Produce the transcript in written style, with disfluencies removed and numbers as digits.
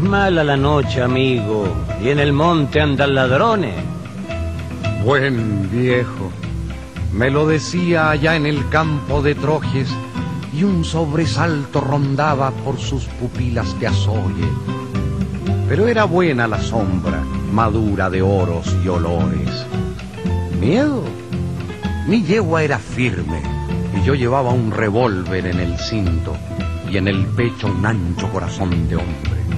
mala la noche, amigo, y en el monte andan ladrones. Buen viejo, me lo decía allá en el campo de Trojes, y un sobresalto rondaba por sus pupilas de azogue. Pero era buena la sombra, madura de oros y olores. ¿Miedo? Mi yegua era firme, y yo llevaba un revólver en el cinto, y en el pecho un ancho corazón de hombre.